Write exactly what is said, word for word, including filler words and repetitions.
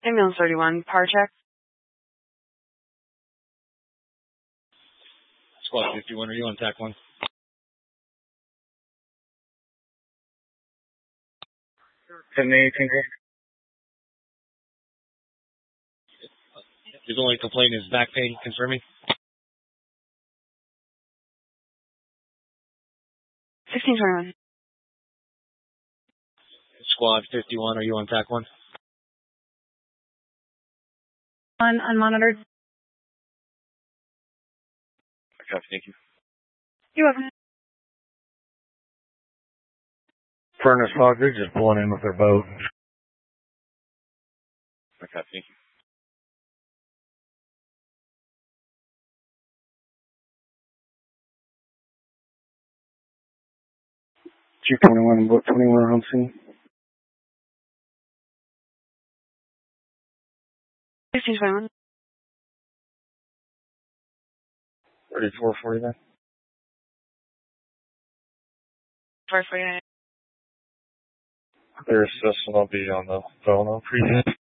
Ambulance thirty-one, power check. Squad fifty-one, are you on tack one? seven eighteen. His only complaint is back pain, confirming? sixteen twenty-one. Squad fifty-one, are you on tack one? One, unmonitored. Copy, thank you. You're welcome. Furnace Hog, they're just pulling in with their boat. Copy, thank you. Chief twenty-one, boat twenty-one on scene. sixteen twenty-one. thirty-four forty-nine. four forty-nine. Their assistant will be on the phone. I'll appreciate it.